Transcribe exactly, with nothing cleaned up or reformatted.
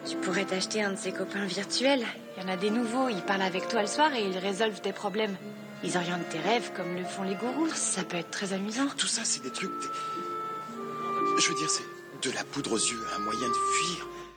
Tu pourrais t'acheter un de ces copains virtuels. Il y en a des nouveaux, ils parlent avec toi le soir et ils résolvent tes problèmes. Ils orientent tes rêves comme le font les gourous. Ça peut être très amusant. Tout ça, c'est des trucs... des- Je veux dire, c'est de la poudre aux yeux, un moyen de fuir.